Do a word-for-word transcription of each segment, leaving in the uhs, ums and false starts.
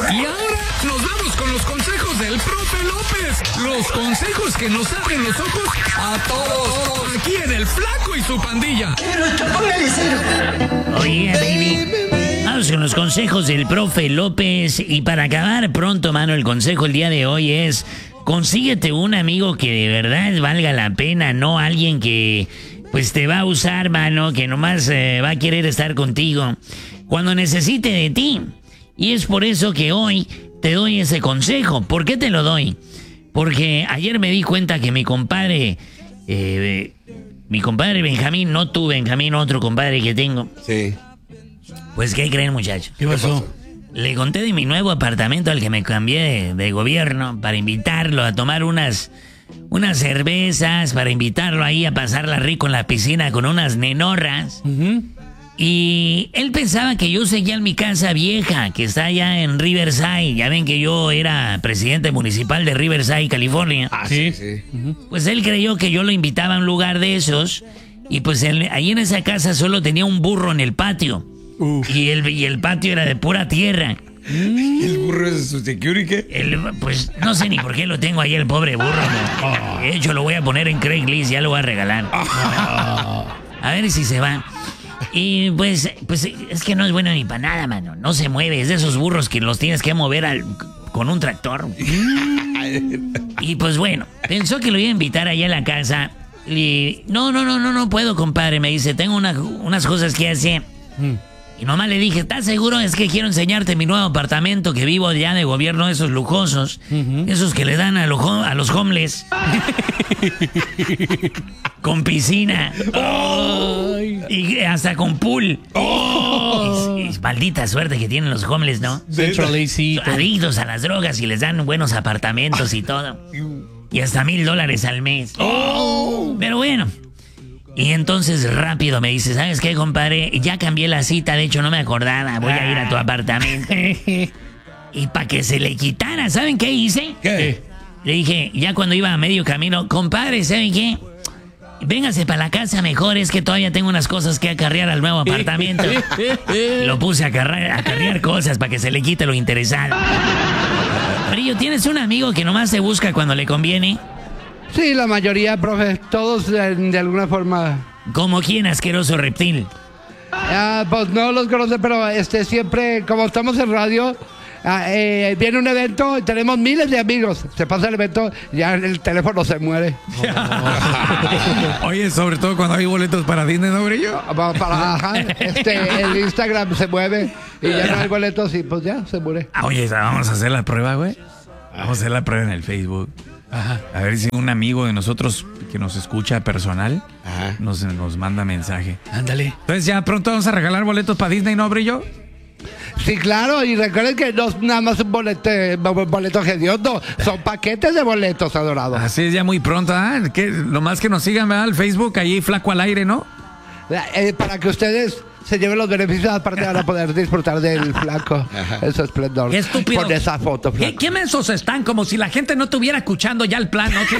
Y ahora nos vamos con los consejos del profe López. Los consejos que nos abren los ojos a todos. Aquí en El Flaco y su pandilla. Oye, baby. Vamos con los consejos del profe López. Y para acabar pronto, mano, el consejo el día de hoy es: consíguete un amigo que de verdad valga la pena, no alguien que pues te va a usar, mano, que nomás eh, va a querer estar contigo cuando necesite de ti. Y es por eso que hoy te doy ese consejo. ¿Por qué te lo doy? Porque ayer me di cuenta que mi compadre, eh, mi compadre Benjamín, no tú, Benjamín, otro compadre que tengo. Sí. Pues, ¿qué creen, muchachos? ¿Qué pasó? Le conté de mi nuevo apartamento al que me cambié de, de gobierno para invitarlo a tomar unas, unas cervezas, para invitarlo ahí a pasarla rico en la piscina con unas nenorras. Uh-huh. Y él pensaba que yo seguía en mi casa vieja, que está allá en Riverside. Ya ven que yo era presidente municipal de Riverside, California. Ah, sí, sí. Uh-huh. Pues él creyó que yo lo invitaba a un lugar de esos. Y pues él, ahí en esa casa solo tenía un burro en el patio. Uf. Y el, y el patio era de pura tierra. ¿El burro es su security? El, pues no sé ni por qué lo tengo ahí, el pobre burro. No. De hecho, lo voy a poner en Craigslist, ya lo voy a regalar. A ver si se va. Y pues, pues es que no es bueno ni para nada, mano. No se mueve, es de esos burros que los tienes que mover al, con un tractor. Y pues bueno, pensó que lo iba a invitar allá a la casa. Y no, no, no, no, no puedo, compadre. Me dice, tengo una, unas cosas que hacer. Mm. Y nomás le dije, ¿estás seguro? Es que quiero enseñarte mi nuevo apartamento que vivo ya de gobierno, esos lujosos. Uh-huh. Esos que le dan a, lo, a los homeless. Con piscina. Oh. Y hasta con pool. Oh. Y, y, maldita suerte que tienen los homeless, ¿no? Central A C. Adictos a las drogas y les dan buenos apartamentos y todo. Y hasta mil dólares al mes. Oh. Pero bueno. Y entonces rápido me dice, ¿sabes qué, compadre? Ya cambié la cita, de hecho no me acordaba, voy a ir a tu apartamento. Y para que se le quitara, ¿saben qué hice? ¿Qué? Le dije, ya cuando iba a medio camino, compadre, ¿saben qué? Véngase para la casa mejor, es que todavía tengo unas cosas que acarrear al nuevo apartamento. Lo puse a acarrear, a acarrear cosas para que se le quite lo interesado. Brillo, ¿tienes un amigo que nomás te busca cuando le conviene? Sí, la mayoría, profe, todos de, de alguna forma. ¿Como quién, asqueroso reptil? Ah, pues no los conoce, pero este siempre, como estamos en radio, ah, eh, viene un evento y tenemos miles de amigos. Se pasa el evento, ya el teléfono se muere. Oye, sobre todo cuando hay boletos para Disney, ¿no, Brillo? Para, para ajá, este, el Instagram se mueve y ya no hay boletos y pues ya se muere. Oye, vamos a hacer la prueba, güey. Vamos a hacer la prueba en el Facebook. Ajá. A ver si un amigo de nosotros que nos escucha personal nos, nos manda mensaje. Ándale. Entonces ya pronto vamos a regalar boletos para Disney, ¿no, Brillo? Sí, claro, y recuerden que no es nada más un boleto, boleto hediondo, son paquetes de boletos, adorado. Así es, ya muy pronto, ¿ah? ¿Qué? Lo más que nos sigan, ¿verdad? Al Facebook, ahí Flaco al Aire, ¿no? Eh, para que ustedes se lleven los beneficios, aparte van a poder disfrutar del Flaco, ese esplendor. Qué estúpido. Con esa foto, Flaco. ¿Qué, ¿Qué mensos están? Como si la gente no estuviera escuchando ya el plan, ¿no?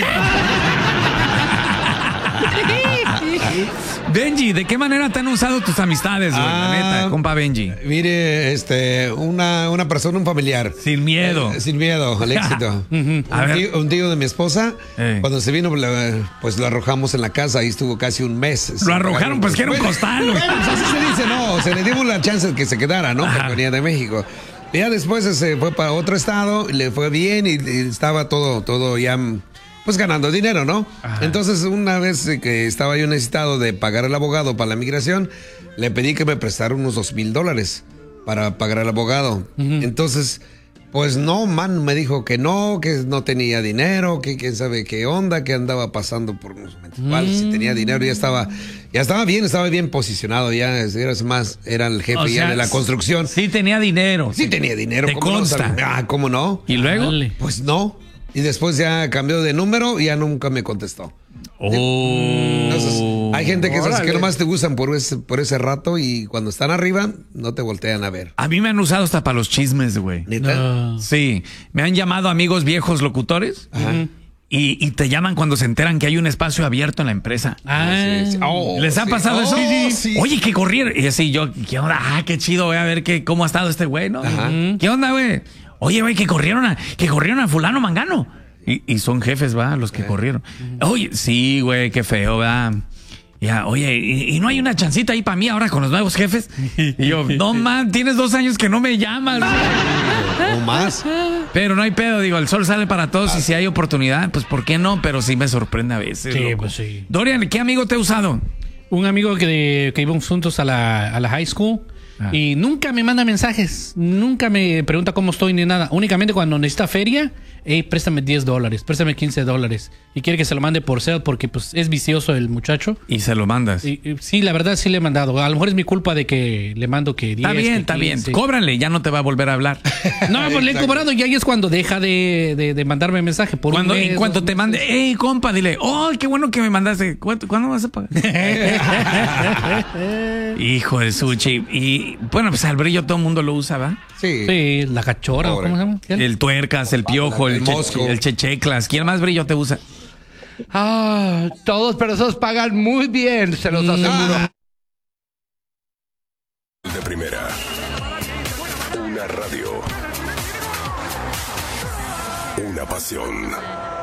Benji, ¿de qué manera te han usado tus amistades, güey? Ah, la neta, compa Benji. Mire, este, una, una persona, un familiar. Sin miedo. Eh, sin miedo, al éxito. Uh-huh. un, A ver. tío, un tío de mi esposa, Eh. cuando se vino, pues lo arrojamos en la casa y estuvo casi un mes. Lo arrojaron, pues que era un Bueno, costal, güey. Bueno, pues así se dice, no, se le dimos la chance de que se quedara, ¿no? Ajá. Porque venía de México. Y ya después se fue para otro estado, le fue bien y, y estaba todo, todo ya, pues ganando dinero, ¿no? Ajá. Entonces, una vez que estaba yo necesitado de pagar al abogado para la migración, le pedí que me prestara unos dos mil dólares para pagar al abogado. Uh-huh. Entonces, pues no, man, me dijo que no, que no tenía dinero, que quién sabe qué onda, que andaba pasando por unos momentos. Uh-huh. Si tenía dinero, ya estaba, ya estaba bien, estaba bien posicionado, ya era más, era el jefe O ya sea, de la construcción. Sí tenía dinero. Sí tenía dinero, ¿Te ¿cómo consta? no? Ah, ¿cómo no? ¿Y luego? Dale. Pues no. Y después ya cambió de número y ya nunca me contestó. Oh. Entonces, hay gente que, esas que Órale. nomás te usan por ese, por ese rato y cuando están arriba no te voltean a ver. A mí me han usado hasta para los chismes, güey. ¿Neta? No. Sí, me han llamado amigos viejos locutores. Ajá. Y, y te llaman cuando se enteran que hay un espacio abierto en la empresa. Ah, Sí, sí. Oh, ¿Les ha sí. pasado eso? Oh, sí. Oye, que corrieron. Y así yo, ¿qué onda? Ah, qué chido, voy a ver qué, cómo ha estado este güey, ¿no? Ajá. ¿Qué onda, güey? Oye, güey, que corrieron a, que corrieron a fulano mangano. Y, y son jefes, va, los que corrieron. Oye, sí, güey, qué feo, va. Ya, oye, ¿y, ¿y no hay una chancita ahí para mí ahora con los nuevos jefes? Y yo, no, man, tienes dos años que no me llamas. O más. Pero no hay pedo, digo, el sol sale para todos y si hay oportunidad, pues ¿por qué no? Pero sí me sorprende a veces. Sí, loco. pues sí. Dorian, ¿qué amigo te he usado? Un amigo que, que íbamos juntos a la, a la high school. Ah. Y nunca me manda mensajes, nunca me pregunta cómo estoy ni nada. Únicamente cuando necesita feria, hey, préstame diez dólares, préstame quince dólares. Y quiere que se lo mande por Zelle porque pues es vicioso el muchacho. Y se lo mandas. Y, y, sí, la verdad sí le he mandado. A lo mejor es mi culpa de que le mando que diez. Está bien, está bien. Cóbrale, ya no te va a volver a hablar. No, pues le he cobrado y ahí es cuando deja de, de, de mandarme mensaje. Por cuando, un mes, y cuando te mande, hey, compa, dile, oh, qué bueno que me mandaste. ¿Cuándo, ¿cuándo vas a pagar? Hijo de Suchi. Y bueno, pues al brillo todo el mundo lo usa, ¿va? Sí. Sí, la cachora, ¿cómo se llama? ¿Quién? El tuercas, el piojo, el, el che, mosco, el checheclas. ¿Quién más brillo te usa? Ah, todos, pero esos pagan muy bien, se los aseguro. De primera. Una radio. Una pasión.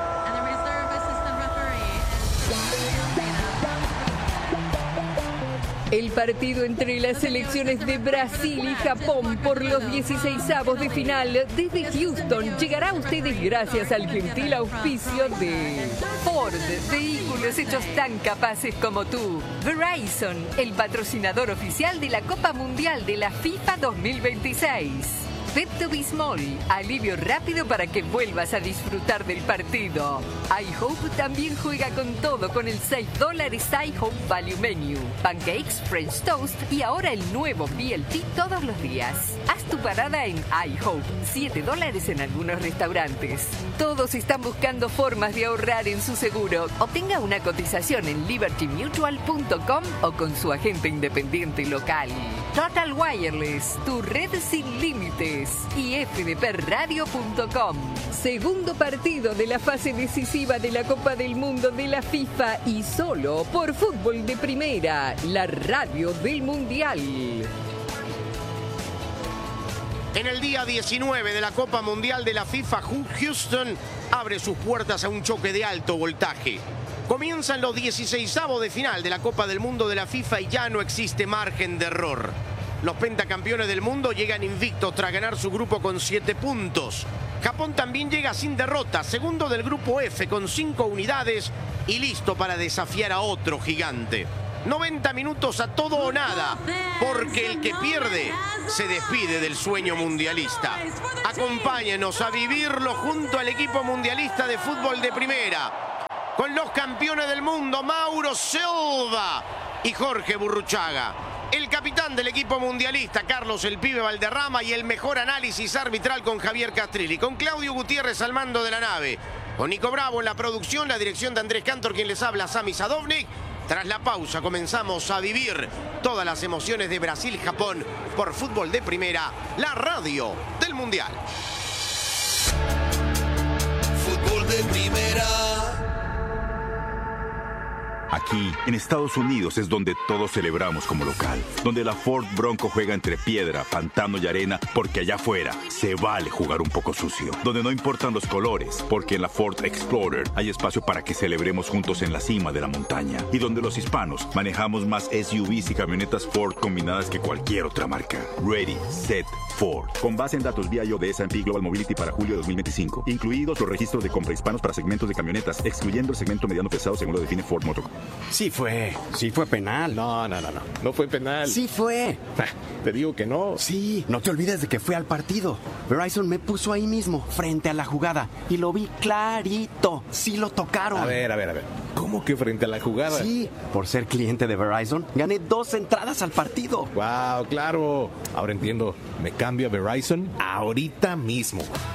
El partido entre las selecciones de Brasil y Japón por los dieciseisavos de final desde Houston llegará a ustedes gracias al gentil auspicio de Ford, vehículos hechos tan capaces como tú. Verizon, el patrocinador oficial de la Copa Mundial de la FIFA dos mil veintiséis. Pepto-Bismol, alivio rápido para que vuelvas a disfrutar del partido. iHope también juega con todo con el seis dólares iHope Value Menu. Pancakes, French Toast y ahora el nuevo B L T todos los días. Haz tu parada en iHope, siete dólares en algunos restaurantes. Todos están buscando formas de ahorrar en su seguro. Obtenga una cotización en liberty mutual punto com o con su agente independiente local. Total Wireless, tu red sin límites. Y f d p radio punto com. Segundo partido de la fase decisiva de la Copa del Mundo de la FIFA y solo por Fútbol de Primera, la radio del Mundial. En el día diecinueve de la Copa Mundial de la FIFA, Houston abre sus puertas a un choque de alto voltaje. Comienzan los dieciseisavos de final de la Copa del Mundo de la FIFA y ya no existe margen de error. Los pentacampeones del mundo llegan invictos tras ganar su grupo con siete puntos. Japón también llega sin derrota, segundo del grupo F con cinco unidades y listo para desafiar a otro gigante. noventa minutos a todo o nada, porque el que pierde se despide del sueño mundialista. Acompáñenos a vivirlo junto al equipo mundialista de fútbol de primera, con los campeones del mundo Mauro Silva y Jorge Burruchaga. El capitán del equipo mundialista, Carlos el Pibe Valderrama, y el mejor análisis arbitral con Javier Castrilli, con Claudio Gutiérrez al mando de la nave, con Nico Bravo en la producción, la dirección de Andrés Cantor, quien les habla, Sami Sadovnik. Tras la pausa comenzamos a vivir todas las emociones de Brasil-Japón por Fútbol de Primera, la radio del Mundial. Fútbol de Primera. Aquí, en Estados Unidos, es donde todos celebramos como local. Donde la Ford Bronco juega entre piedra, pantano y arena, porque allá afuera se vale jugar un poco sucio. Donde no importan los colores, porque en la Ford Explorer hay espacio para que celebremos juntos en la cima de la montaña. Y donde los hispanos manejamos más S U Vs y camionetas Ford combinadas que cualquier otra marca. Ready, Set, Ford. Con base en datos B I O de S and P Global Mobility para julio de dos mil veinticinco. Incluidos los registros de compra hispanos para segmentos de camionetas, excluyendo el segmento mediano pesado según lo define Ford Motor. Sí fue, sí fue penal. No, no, no, no, no fue penal. Sí fue. Te digo que no. Sí, no te olvides de que fui al partido. Verizon me puso ahí mismo, frente a la jugada, y lo vi clarito. Sí lo tocaron. A ver, a ver, a ver. ¿Cómo que frente a la jugada? Sí, por ser cliente de Verizon, gané dos entradas al partido. Wow, claro. Ahora entiendo. Me cambio a Verizon ahorita mismo.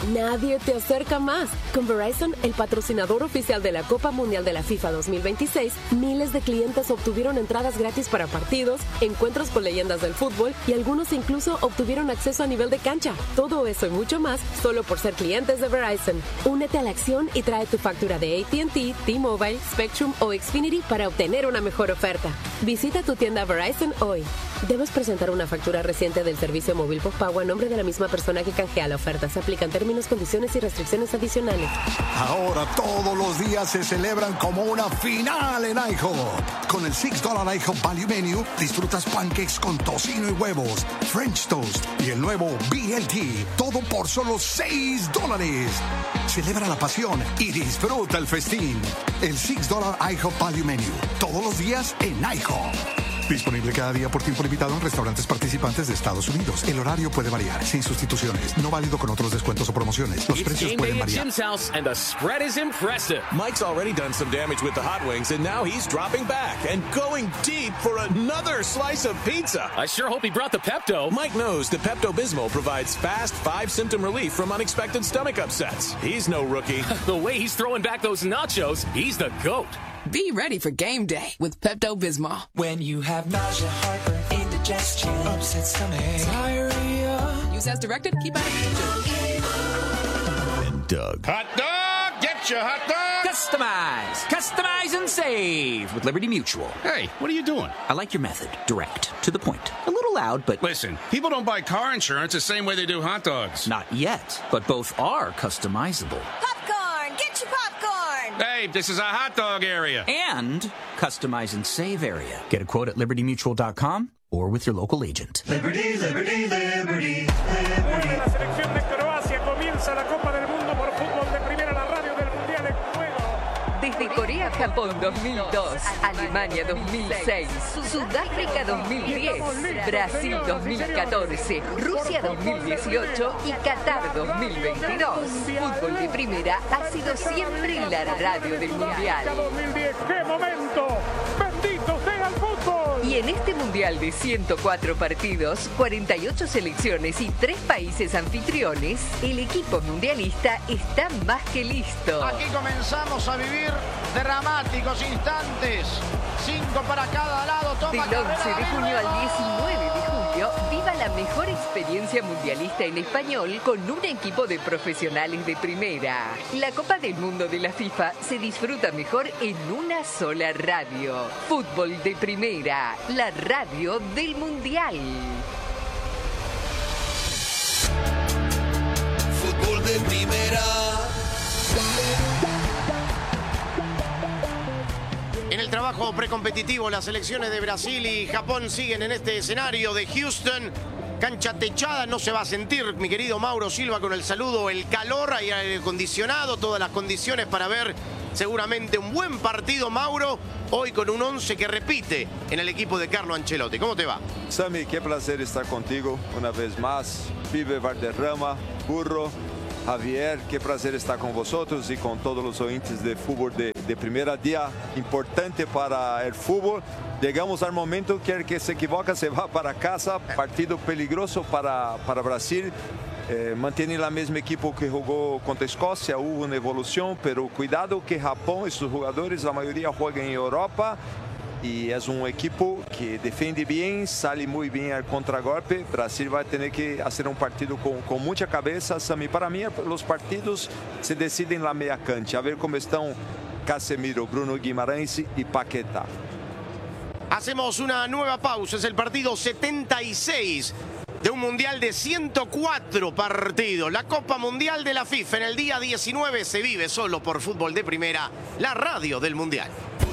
nadie te acerca más. Con Verizon, el patrocinador oficial de la Copa Mundial de la FIFA dos mil veintiséis, miles de clientes obtuvieron entradas gratis para partidos, encuentros con leyendas del fútbol y algunos incluso obtuvieron acceso a nivel de cancha. Todo eso y mucho más solo por ser clientes de Verizon. Únete a la acción y trae tu factura de A T and T, T-Mobile, Spectrum o Xfinity para obtener una mejor oferta. Visita tu tienda Verizon hoy. Debes presentar una factura reciente del servicio móvil postpago a nombre de la misma persona que canjea la oferta. Se aplican términos, condiciones y restricciones adicionales. Ahora todos los días se celebran como una final en IHOP. Con el six dollar IHOP Value Menu disfrutas pancakes con tocino y huevos, French toast y el nuevo B L T. Todo por solo seis dólares. Celebra la pasión y disfruta el festín. El six dollar IHOP Value Menu. Todos los días en IHOP. Disponible cada día por tiempo limitado en restaurantes participantes de Estados Unidos. El horario puede variar, sin sustituciones. No válido con otros descuentos o promociones. Los precios pueden variar. Jim's house and the spread is impressive. Mike's already done some damage with the hot wings, and now he's dropping back and going deep for another slice of pizza. I sure hope he brought the Pepto. Mike knows that Pepto-Bismol provides fast five-symptom relief from unexpected stomach upsets. He's no rookie. The way he's throwing back those nachos, he's the GOAT. Be ready for game day with Pepto-Bismol. When you have nausea, heartburn, indigestion, upset stomach, diarrhea. Use as directed. Keep out of danger. And Doug. Hot dog! Get your hot dog! Customize! Customize and save with Liberty Mutual. Hey, what are you doing? I like your method. Direct. To the point. A little loud, but... Listen, people don't buy car insurance the same way they do hot dogs. Not yet, but both are customizable. Popcorn! Get your popcorn! Hey, this is a hot dog area. And customize and save area. Get a quote at liberty mutual dot com or with your local agent. Liberty, Liberty, Liberty, Liberty. La selección de Croacia comienza la Copa del Mundo por fútbol de primera, la radio del Mundial en juego. Desde Corea-Japón dos mil dos, Alemania dos mil seis, Sudáfrica dos mil diez, Brasil dos mil catorce, Rusia dos mil dieciocho y Qatar dos mil veintidós. Fútbol de primera ha sido siempre la radio del Mundial. dos mil diez, ¡qué momento! ¡Bendito sea el fútbol! Y en este Mundial de ciento cuatro partidos, cuarenta y ocho selecciones y tres países anfitriones, el equipo mundialista está más que listo. Aquí comenzamos a vivir dramáticos instantes. Cinco para cada lado. Toma Del once de junio al diecinueve de julio, viva la mejor experiencia mundialista en español con un equipo de profesionales de primera. La Copa del Mundo de la FIFA se disfruta mejor en una sola radio. Fútbol de primera, la radio del Mundial. Fútbol de primera. En el trabajo precompetitivo, las selecciones de Brasil y Japón siguen en este escenario de Houston. Cancha techada, no se va a sentir, mi querido Mauro Silva, con el saludo, el calor, hay aire acondicionado, todas las condiciones para ver seguramente un buen partido, Mauro, hoy con un once que repite en el equipo de Carlo Ancelotti. ¿Cómo te va? Sammy, qué placer estar contigo una vez más. Pibe Valderrama, Burro, Javier, qué placer estar con vosotros y con todos los oyentes de fútbol de, de primera, día importante para el fútbol. Llegamos al momento que el que se equivoca se va para casa, partido peligroso para, para Brasil. Eh, mantiene la misma equipo que jugó contra Escocia, hubo una evolución, pero cuidado que Japón y sus jugadores, la mayoría juegan en Europa. Y es un equipo que defiende bien, sale muy bien al contragolpe. Brasil va a tener que hacer un partido con, con mucha cabeza, Sammy. Para mí, los partidos se deciden en la media cancha. A ver cómo están Casemiro, Bruno Guimarães y Paquetá. Hacemos una nueva pausa. Es el partido setenta y seis de un mundial de ciento cuatro partidos. La Copa Mundial de la FIFA en el día diecinueve se vive solo por Fútbol de Primera, la radio del Mundial.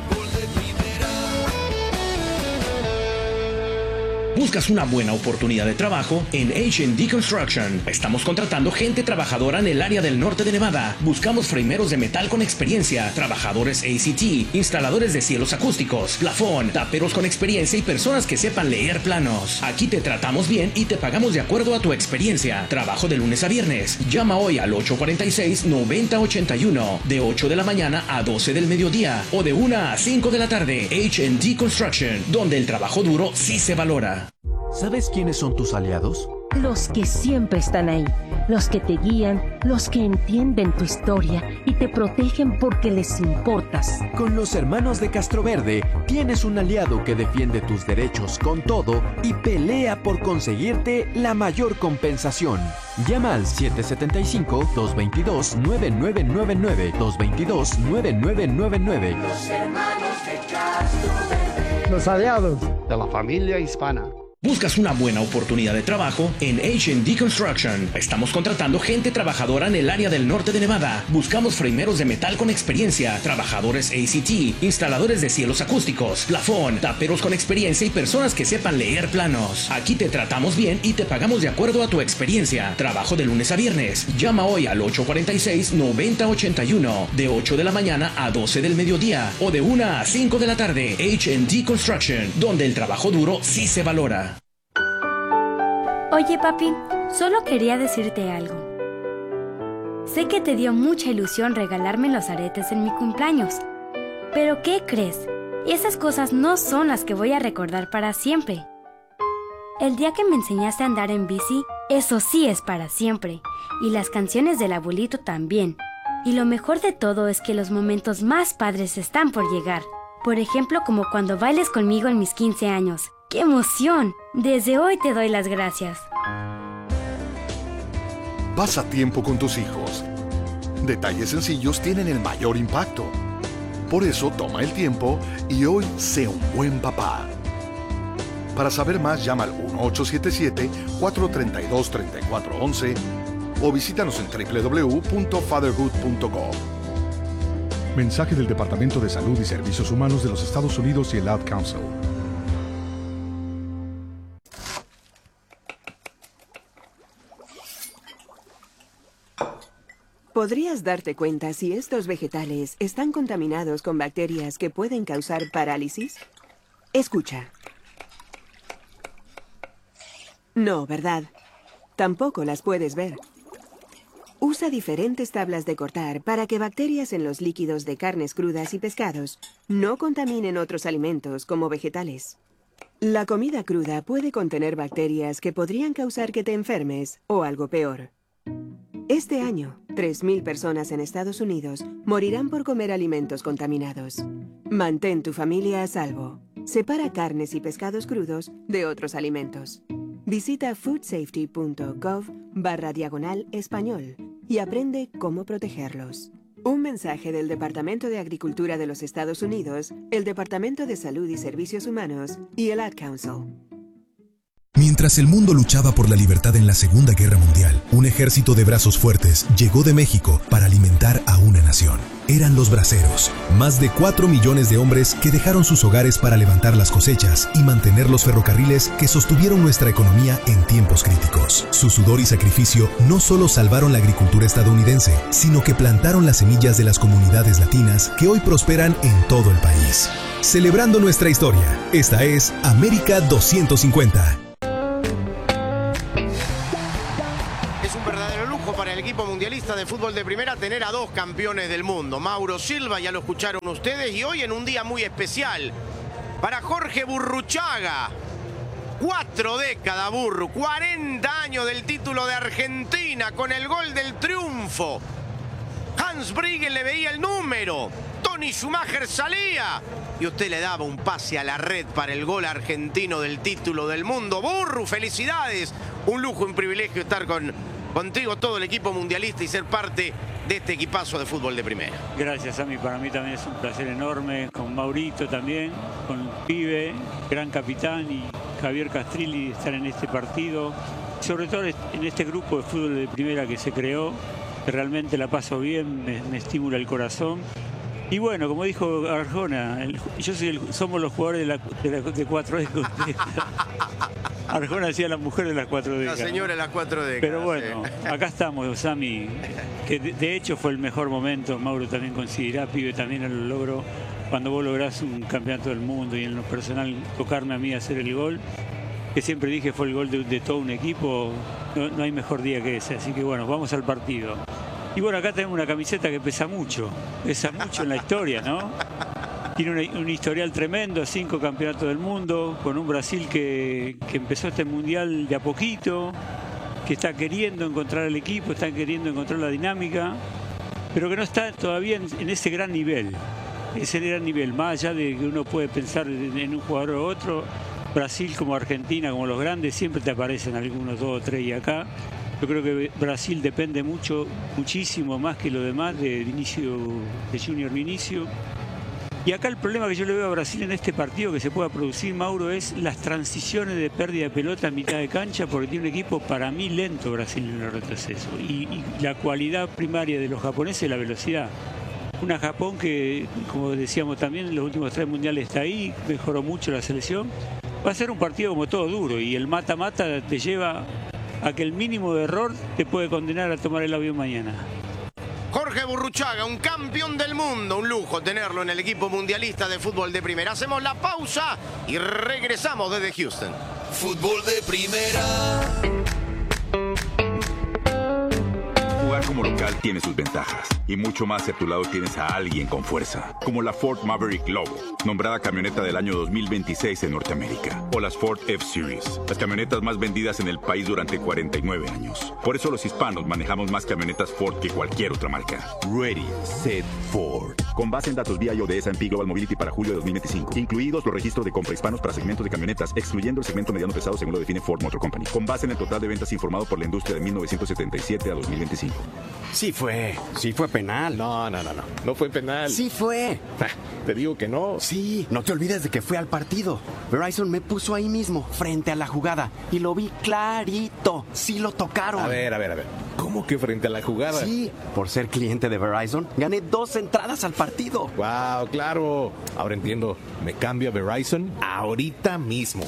¿Buscas una buena oportunidad de trabajo? En H and D Construction estamos contratando gente trabajadora en el área del norte de Nevada. Buscamos frameros de metal con experiencia, trabajadores A C T, instaladores de cielos acústicos, plafón, taperos con experiencia y personas que sepan leer planos. Aquí te tratamos bien y te pagamos de acuerdo a tu experiencia. Trabajo de lunes a viernes. Llama hoy al ocho cuatro seis, nueve cero ocho uno, de ocho de la mañana a doce del mediodía o de una a cinco de la tarde. H and D Construction, donde el trabajo duro sí se valora. ¿Sabes quiénes son tus aliados? los que siempre están ahí, los que te guían, los que entienden tu historia y te protegen porque les importas. Con los hermanos de Castroverde tienes un aliado que defiende tus derechos con todo y pelea por conseguirte la mayor compensación. Llama al siete siete cinco, dos dos dos, nueve nueve nueve nueve, dos dos dos, nueve nueve nueve nueve. Los hermanos de Castroverde. Los aliados de la familia hispana. ¿Buscas una buena oportunidad de trabajo? En H and D Construction estamos contratando gente trabajadora en el área del norte de Nevada. Buscamos frameros de metal con experiencia, trabajadores A C T, instaladores de cielos acústicos, plafón, taperos con experiencia y personas que sepan leer planos. Aquí te tratamos bien y te pagamos de acuerdo a tu experiencia. Trabajo de lunes a viernes. Llama hoy al ocho cuatro seis, nueve cero ocho uno, de ocho de la mañana a doce del mediodía o de una a cinco de la tarde. H and D Construction, donde el trabajo duro sí se valora. Oye, papi, solo quería decirte algo. Sé que te dio mucha ilusión regalarme los aretes en mi cumpleaños. Pero ¿qué crees? Esas cosas no son las que voy a recordar para siempre. El día que me enseñaste a andar en bici, eso sí es para siempre. Y las canciones del abuelito también. Y lo mejor de todo es que los momentos más padres están por llegar. Por ejemplo, como cuando bailes conmigo en mis quince años. ¡Qué emoción! Desde hoy te doy las gracias. Pasa tiempo con tus hijos. Detalles sencillos tienen el mayor impacto. Por eso toma el tiempo y hoy sé un buen papá. Para saber más, llama al uno ocho siete siete, cuatro tres dos, tres cuatro uno uno o visítanos en doble u doble u doble u punto fatherhood punto com. Mensaje del Departamento de Salud y Servicios Humanos de los Estados Unidos y el Ad Council. ¿Podrías darte cuenta si estos vegetales están contaminados con bacterias que pueden causar parálisis? Escucha. No, ¿verdad? Tampoco las puedes ver. Usa diferentes tablas de cortar para que bacterias en los líquidos de carnes crudas y pescados no contaminen otros alimentos como vegetales. La comida cruda puede contener bacterias que podrían causar que te enfermes o algo peor. Este año, tres mil personas en Estados Unidos morirán por comer alimentos contaminados. Mantén tu familia a salvo. Separa carnes y pescados crudos de otros alimentos. Visita foodsafety punto gov barra diagonal español y aprende cómo protegerlos. Un mensaje del Departamento de Agricultura de los Estados Unidos, el Departamento de Salud y Servicios Humanos y el Ad Council. Mientras el mundo luchaba por la libertad en la Segunda Guerra Mundial, un ejército de brazos fuertes llegó de México para alimentar a una nación. Eran los braceros, más de cuatro millones de hombres que dejaron sus hogares para levantar las cosechas y mantener los ferrocarriles que sostuvieron nuestra economía en tiempos críticos. Su sudor y sacrificio no solo salvaron la agricultura estadounidense, sino que plantaron las semillas de las comunidades latinas que hoy prosperan en todo el país. Celebrando nuestra historia, esta es América doscientos cincuenta. Para el equipo mundialista de fútbol de primera tener a dos campeones del mundo. Mauro Silva, ya lo escucharon ustedes, y hoy en un día muy especial para Jorge Burruchaga. Cuatro décadas, Burru, cuarenta años del título de Argentina con el gol del triunfo. Hans Briggen le veía el número, Toni Schumacher salía y usted le daba un pase a la red para el gol argentino del título del mundo. Burru, felicidades, un lujo, un privilegio estar con contigo, todo el equipo mundialista, y ser parte de este equipazo de fútbol de primera. Gracias, Sammy. Para mí también es un placer enorme, con Maurito también, con el pibe, gran capitán, y Javier Castrilli, estar en este partido. Sobre todo en este grupo de fútbol de primera que se creó, que realmente la paso bien, me, me estimula el corazón. Y bueno, como dijo Arjona, el, yo soy el, somos los jugadores de, la, de, la, de cuatro décadas. Arjona decía la mujer de las cuatro décadas. La señora de las cuatro décadas. Pero bueno, sí. Acá estamos, Sammy, que de, de hecho fue el mejor momento. Mauro también considera, pibe, también lo logró. Cuando vos lográs un campeonato del mundo y en lo personal tocarme a mí hacer el gol, que siempre dije fue el gol de, de todo un equipo, no, no hay mejor día que ese. Así que bueno, vamos al partido. Y bueno, acá tenemos una camiseta que pesa mucho, pesa mucho en la historia, ¿no? Tiene un, un historial tremendo, cinco campeonatos del mundo, con un Brasil que, que empezó este mundial de a poquito, que está queriendo encontrar el equipo, está queriendo encontrar la dinámica, pero que no está todavía en, en ese gran nivel. Ese gran nivel, más allá de que uno puede pensar en, en un jugador u otro, Brasil como Argentina, como los grandes, siempre te aparecen algunos dos o tres y acá. Yo creo que Brasil depende mucho, muchísimo más que lo demás de Vinicio, de Junior Vinicio. Y acá el problema que yo le veo a Brasil en este partido que se pueda producir, Mauro, es las transiciones de pérdida de pelota en mitad de cancha, porque tiene un equipo para mí lento Brasil en el retroceso. Y, y la cualidad primaria de los japoneses es la velocidad. Una Japón que, como decíamos también, en los últimos tres mundiales está ahí, mejoró mucho la selección. Va a ser un partido como todo duro y el mata-mata te lleva a que el mínimo de error te puede condenar a tomar el avión mañana. Jorge Burruchaga, un campeón del mundo, un lujo tenerlo en el equipo mundialista de fútbol de primera. Hacemos la pausa y regresamos desde Houston. Fútbol de primera. Jugar como local tiene sus ventajas y mucho más si a tu lado tienes a alguien con fuerza, como la Ford Maverick Lobo, nombrada camioneta del año dos mil veintiséis en Norteamérica, o las Ford F-Series, las camionetas más vendidas en el país durante cuarenta y nueve años. Por eso los hispanos manejamos más camionetas Ford que cualquier otra marca. Ready, Set, Ford. Con base en datos V I O de S and P Global Mobility para julio de dos mil veinticinco, incluidos los registros de compra hispanos para segmentos de camionetas, excluyendo el segmento mediano pesado según lo define Ford Motor Company, con base en el total de ventas informado por la industria de mil novecientos setenta y siete a dos mil veinticinco. Sí fue, sí fue penal. No, no, no, no, no fue penal. Sí fue. Te digo que no. Sí, no te olvides de que fue al partido. Verizon me puso ahí mismo, frente a la jugada, y lo vi clarito. Sí lo tocaron. A ver, a ver, a ver. ¿Cómo que frente a la jugada? Sí, por ser cliente de Verizon, gané dos entradas al partido. Wow, claro. Ahora entiendo. Me cambio a Verizon ahorita mismo.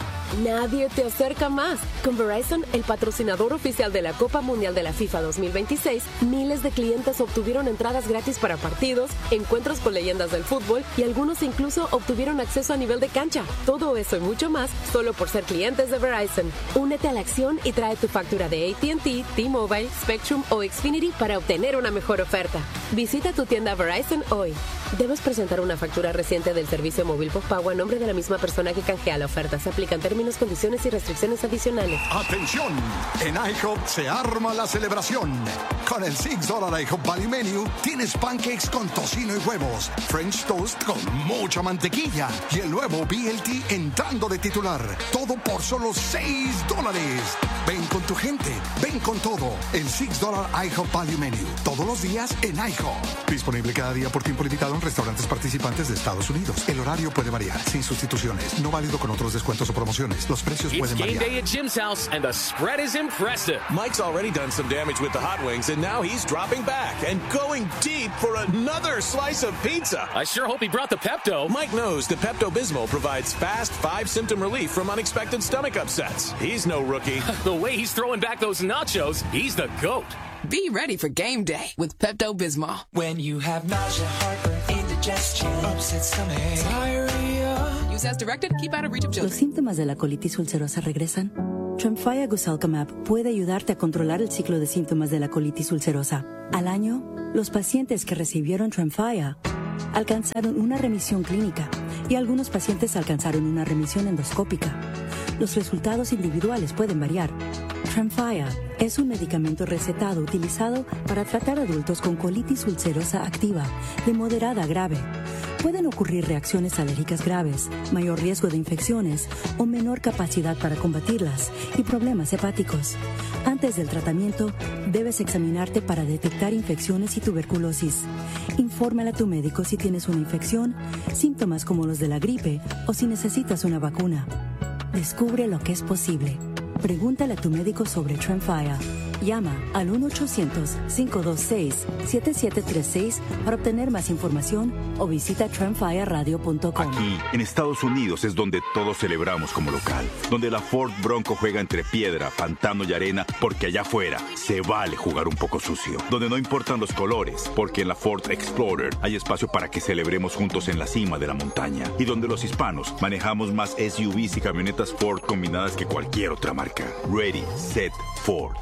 Nadie te acerca más. Con Verizon, el patrocinador oficial de la Copa Mundial de la FIFA dos mil veintiséis, miles de clientes obtuvieron entradas gratis para partidos, encuentros con leyendas del fútbol y algunos incluso obtuvieron acceso a nivel de cancha. Todo eso y mucho más solo por ser clientes de Verizon. Únete a la acción y trae tu factura de A T and T, T-Mobile, Spectrum o Xfinity para obtener una mejor oferta. Visita tu tienda Verizon hoy. Debes presentar una factura reciente del servicio móvil postpago a nombre de la misma persona que canjea la oferta. Se aplican términos, condiciones y restricciones adicionales. ¡Atención! En IHOP se arma la celebración. Con el seis dólar IHOP Value Menu tienes pancakes con tocino y huevos, French toast con mucha mantequilla y el nuevo B L T entrando de titular. Todo por solo seis dólares. Ven con tu gente, ven con todo. El seis dólar IHOP Value Menu. Todos los días en IHOP. Disponible cada día por tiempo limitado en restaurantes participantes de Estados Unidos. El horario puede variar, sin sustituciones. No válido con otros descuentos o promociones. Los precios pueden variar. It's game day at Jim's house, and the spread is impressive. Mike's already done some damage with the hot wings, and now he's dropping back and going deep for another slice of pizza. I sure hope he brought the Pepto. Mike knows the Pepto-Bismol provides fast five-symptom relief from unexpected stomach upsets. He's no rookie. The way he's throwing back those nachos, he's the GOAT. Be ready for game day with Pepto-Bismol. When you have nausea, heartburn, indigestion, upset stomach, diarrhea. Use as directed. Keep out of reach of children. ¿Los síntomas de la colitis ulcerosa regresan? Tremfya Guselkumab puede ayudarte a controlar el ciclo de síntomas de la colitis ulcerosa. Al año, los pacientes que recibieron Tremfya alcanzaron una remisión clínica y algunos pacientes alcanzaron una remisión endoscópica. Los resultados individuales pueden variar. Tremfya es un medicamento recetado utilizado para tratar adultos con colitis ulcerosa activa de moderada a grave. Pueden ocurrir reacciones alérgicas graves, mayor riesgo de infecciones o menor capacidad para combatirlas y problemas hepáticos. Antes del tratamiento, debes examinarte para detectar infecciones y tuberculosis. Infórmale a tu médico si tienes una infección, síntomas como los de la gripe o si necesitas una vacuna. Descubre lo que es posible. Pregúntale a tu médico sobre Tremfya. Llama al uno ochocientos, cinco dos seis, siete siete tres seis para obtener más información o visita tremfya radio punto com. Aquí, en Estados Unidos, es donde todos celebramos como local. Donde la Ford Bronco juega entre piedra, pantano y arena, porque allá afuera se vale jugar un poco sucio. Donde no importan los colores, porque en la Ford Explorer hay espacio para que celebremos juntos en la cima de la montaña. Y donde los hispanos manejamos más S U Vs y camionetas Ford combinadas que cualquier otra marca. Ready, Set, Ford. Con base en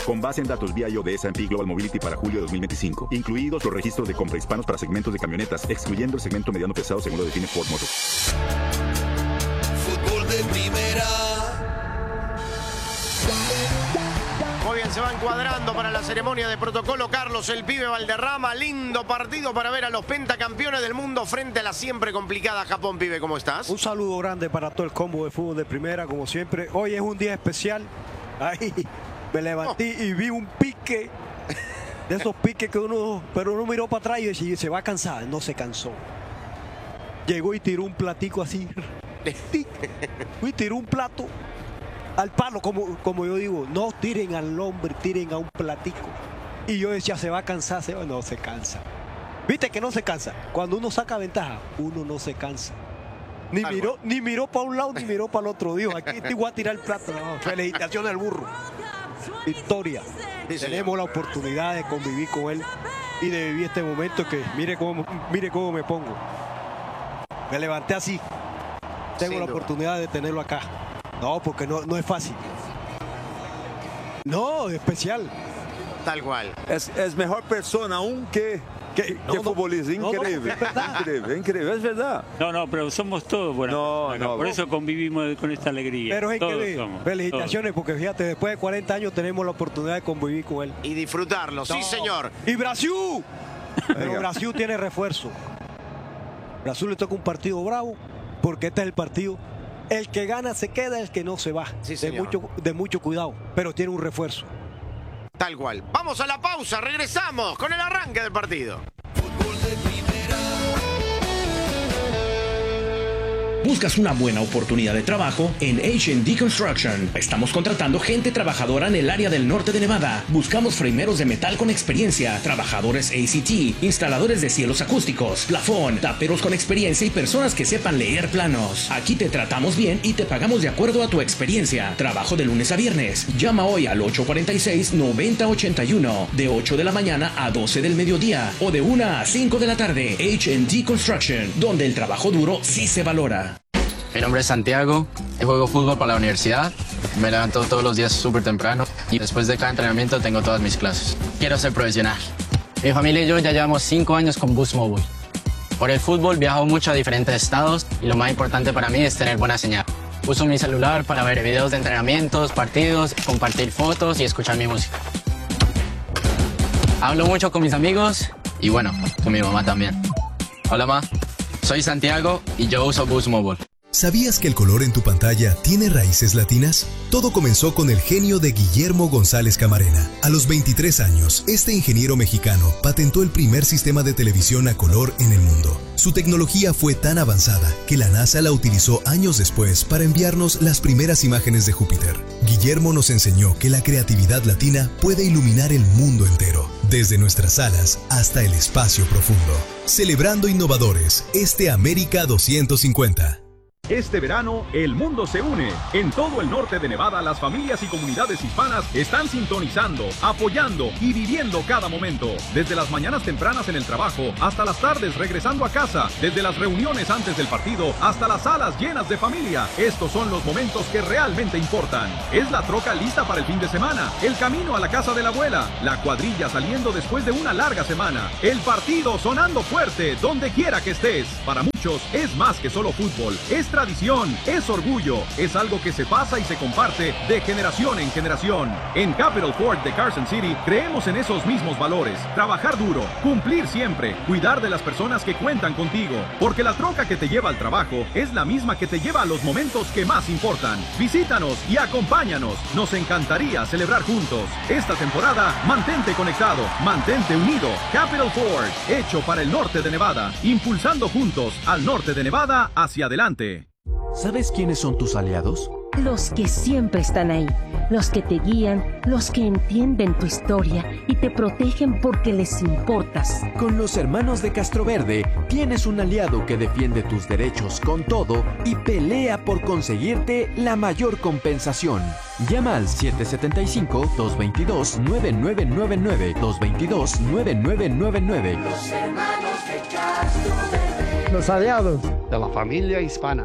datos vía I O de S and P Global Mobility para julio de dos mil veinticinco, incluidos los registros de compra hispanos para segmentos de camionetas, excluyendo el segmento mediano pesado según lo define Ford Motors. Fútbol de primera. Muy bien, se van cuadrando para la ceremonia de protocolo Carlos el Pibe Valderrama. Lindo partido para ver a los pentacampeones del mundo frente a la siempre complicada Japón. Pibe, ¿cómo estás? Un saludo grande para todo el combo de fútbol de primera, como siempre. Hoy es un día especial. Ahí me levanté oh. y vi un pique, de esos piques que uno, pero uno miró para atrás y decía, se va a cansar. No se cansó. Llegó y tiró un platico así. Y tiró un plato al palo, como, como yo digo, no tiren al hombre, tiren a un platico. Y yo decía, se va a cansar, se va... no se cansa. Viste que no se cansa. Cuando uno saca ventaja, uno no se cansa. Ni Algo. miró, ni miró para un lado, ni miró para el otro. Dijo, aquí te voy a tirar el plato. No, felicitaciones al burro. Victoria. Sí, tenemos la oportunidad de convivir con él y de vivir este momento que mire cómo, mire cómo me pongo. Me levanté así. Tengo Sin la duda. oportunidad de tenerlo acá. No, porque no, no es fácil. No, es especial. Tal cual. Es, es mejor persona aún que, que, no, que no, futbolista. Increíble. No, no, increíble, increíble. Es verdad. No, no, pero somos todos buenas no, personas. no, Por no. eso convivimos con esta alegría. Pero es todos que somos, felicitaciones, todos. porque fíjate, después de cuarenta años tenemos la oportunidad de convivir con él. Y disfrutarlo, no. sí señor. Y Brasil. Pero Brasil tiene refuerzo. Brasil le toca un partido bravo, porque este es el partido. El que gana se queda, el que no se va. Sí, de, mucho, de mucho cuidado, pero tiene un refuerzo. Tal cual. Vamos a la pausa, regresamos con el arranque del partido. ¿Buscas una buena oportunidad de trabajo? En H and D Construction estamos contratando gente trabajadora en el área del norte de Nevada. Buscamos frameros de metal con experiencia, trabajadores A C T, instaladores de cielos acústicos, plafón, taperos con experiencia y personas que sepan leer planos. Aquí te tratamos bien y te pagamos de acuerdo a tu experiencia. Trabajo de lunes a viernes. Llama hoy al ocho cuatro seis, nueve cero ocho uno, de ocho de la mañana a doce del mediodía o de una a cinco de la tarde. H and D Construction, donde el trabajo duro sí se valora. Mi nombre es Santiago, yo juego fútbol para la universidad, me levanto todos los días súper temprano y después de cada entrenamiento tengo todas mis clases. Quiero ser profesional. Mi familia y yo ya llevamos cinco años con Boost Mobile. Por el fútbol viajo mucho a diferentes estados y lo más importante para mí es tener buena señal. Uso mi celular para ver videos de entrenamientos, partidos, compartir fotos y escuchar mi música. Hablo mucho con mis amigos y bueno, con mi mamá también. Hola ma, soy Santiago y yo uso Boost Mobile. ¿Sabías que el color en tu pantalla tiene raíces latinas? Todo comenzó con el genio de Guillermo González Camarena. A los veintitrés años, este ingeniero mexicano patentó el primer sistema de televisión a color en el mundo. Su tecnología fue tan avanzada que la NASA la utilizó años después para enviarnos las primeras imágenes de Júpiter. Guillermo nos enseñó que la creatividad latina puede iluminar el mundo entero, desde nuestras salas hasta el espacio profundo. Celebrando innovadores, este América doscientos cincuenta. Este verano, el mundo se une. En todo el norte de Nevada, las familias y comunidades hispanas están sintonizando, apoyando y viviendo cada momento. Desde las mañanas tempranas en el trabajo, hasta las tardes regresando a casa. Desde las reuniones antes del partido, hasta las salas llenas de familia. Estos son los momentos que realmente importan. Es la troca lista para el fin de semana, el camino a la casa de la abuela, la cuadrilla saliendo después de una larga semana, el partido sonando fuerte donde quiera que estés. Para muchos, es más que solo fútbol. Es tradición, es orgullo, es algo que se pasa y se comparte de generación en generación. En Capital Ford de Carson City creemos en esos mismos valores. Trabajar duro, cumplir siempre, cuidar de las personas que cuentan contigo. Porque la troca que te lleva al trabajo es la misma que te lleva a los momentos que más importan. Visítanos y acompáñanos. Nos encantaría celebrar juntos. Esta temporada, mantente conectado, mantente unido. Capital Ford, hecho para el norte de Nevada, impulsando juntos al norte de Nevada hacia adelante. ¿Sabes quiénes son tus aliados? Los que siempre están ahí, los que te guían, los que entienden tu historia y te protegen porque les importas. Con los hermanos de Castroverde tienes un aliado que defiende tus derechos con todo y pelea por conseguirte la mayor compensación. Llama al siete siete cinco, dos dos dos, nueve nueve nueve nueve, dos dos dos, nueve nueve nueve nueve. Los hermanos de Castroverde. Los aliados de la familia hispana.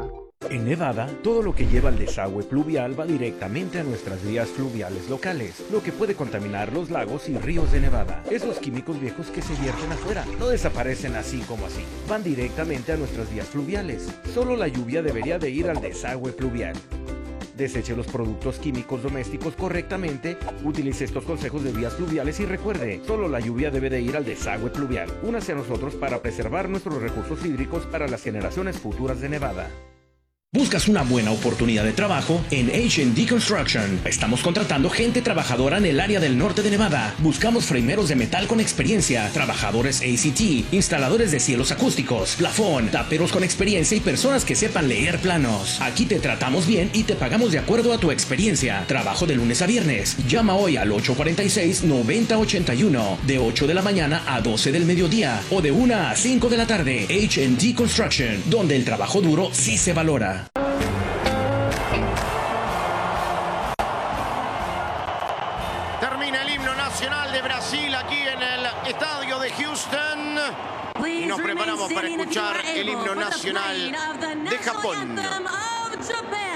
En Nevada, todo lo que lleva al desagüe pluvial va directamente a nuestras vías fluviales locales, lo que puede contaminar los lagos y ríos de Nevada. Esos químicos viejos que se vierten afuera no desaparecen así como así, van directamente a nuestras vías fluviales. Solo la lluvia debería de ir al desagüe pluvial. Deseche los productos químicos domésticos correctamente, utilice estos consejos de vías fluviales y recuerde, solo la lluvia debe de ir al desagüe pluvial. Únase a nosotros para preservar nuestros recursos hídricos para las generaciones futuras de Nevada. ¿Buscas una buena oportunidad de trabajo? En H and D Construction estamos contratando gente trabajadora en el área del norte de Nevada. Buscamos frameros de metal con experiencia, trabajadores A C T, instaladores de cielos acústicos, plafón, taperos con experiencia y personas que sepan leer planos. Aquí te tratamos bien y te pagamos de acuerdo a tu experiencia. Trabajo de lunes a viernes. Llama hoy al ocho cuatro seis, nueve cero ocho uno, de ocho de la mañana a doce del mediodía o de una a cinco de la tarde. H and D Construction, donde el trabajo duro sí se valora. Termina el himno nacional de Brasil aquí en el estadio de Houston. Y nos preparamos para escuchar el himno nacional de Japón.